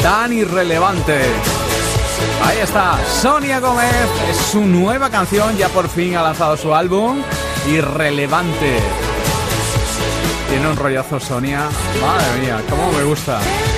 tan irrelevante. Ahí está, Sonia Gómez, es su nueva canción, ya por fin ha lanzado su álbum, Irrelevante. Tiene un rollazo Sonia, madre mía, cómo me gusta.